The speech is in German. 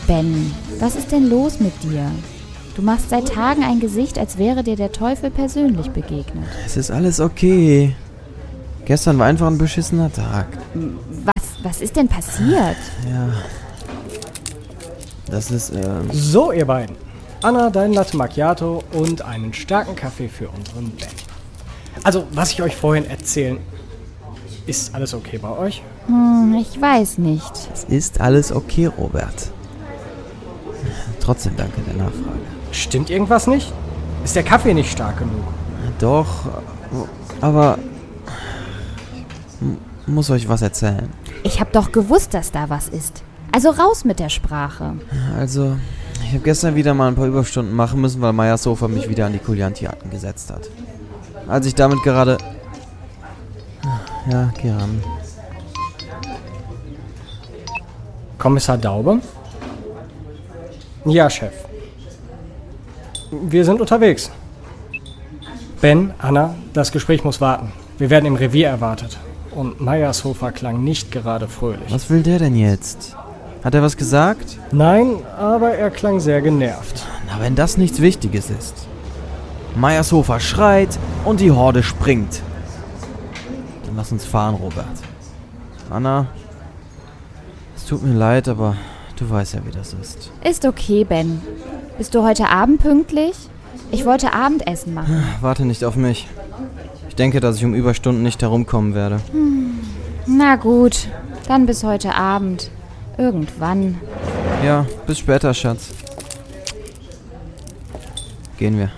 Ben, was ist denn los mit dir? Du machst seit Tagen ein Gesicht, als wäre dir der Teufel persönlich begegnet. Es ist alles okay. Gestern war einfach ein beschissener Tag. Was ist denn passiert? Ja. Das ist, So, ihr beiden. Anna, dein Latte Macchiato und einen starken Kaffee für unseren Ben. Also, was ich euch vorhin erzählen... Ist alles okay bei euch? Ich weiß nicht. Es ist alles okay, Robert. Trotzdem danke der Nachfrage. Stimmt irgendwas nicht? Ist der Kaffee nicht stark genug? Doch, aber... muss euch was erzählen. Ich hab doch gewusst, dass da was ist. Also raus mit der Sprache. Also, ich habe gestern wieder mal ein paar Überstunden machen müssen, weil Meyers Sofa mich wieder an die Kuljanti-Akten gesetzt hat. Als ich damit gerade... Ja, geh ran. Kommissar Daube? Ja, Chef. Wir sind unterwegs. Ben, Anna, das Gespräch muss warten. Wir werden im Revier erwartet. Und Meyers Sofa klang nicht gerade fröhlich. Was will der denn jetzt? Hat er was gesagt? Nein, aber er klang sehr genervt. Na, wenn das nichts Wichtiges ist. Meyers Sofa schreit und die Horde springt. Dann lass uns fahren, Robert. Anna, es tut mir leid, aber du weißt ja, wie das ist. Ist okay, Ben. Bist du heute Abend pünktlich? Ich wollte Abendessen machen. Warte nicht auf mich. Ich denke, dass ich um Überstunden nicht herumkommen werde. Na gut, dann bis heute Abend. Irgendwann. Ja, bis später, Schatz. Gehen wir.